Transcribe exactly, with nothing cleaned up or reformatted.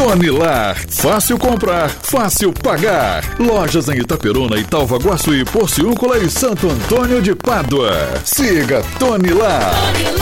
Tonilar, fácil comprar, fácil pagar. Lojas em Itaperuna, Italva, Guaçuí, Porciúncula e Santo Antônio de Pádua. Siga Tonilar.